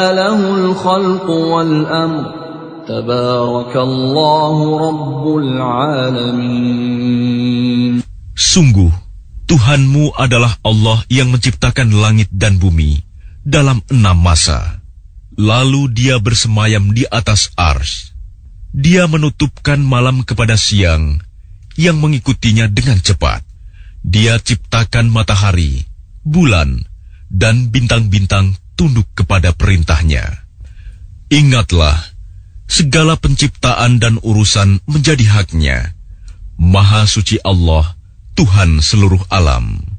له الخلق والأمر تبارك الله رب العالمين. Sungguh, Tuhanmu adalah Allah yang menciptakan langit dan bumi dalam 6 masa. Lalu Dia bersemayam di atas ars. Dia menutupkan malam kepada siang yang mengikutinya dengan cepat. Dia ciptakan matahari, bulan, dan bintang-bintang tunduk kepada perintahnya. Ingatlah, segala penciptaan dan urusan menjadi haknya. Maha suci Allah, Tuhan seluruh alam.